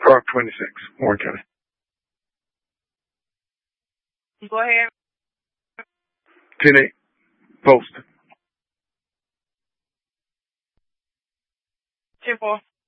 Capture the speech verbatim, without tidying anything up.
Park twenty-six, Warren County. Go ahead. ten eight, post. ten four.